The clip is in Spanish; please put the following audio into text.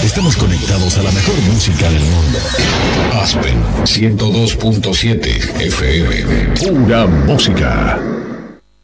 Estamos conectados a la mejor música del mundo. Aspen 102.7 FM. Pura música.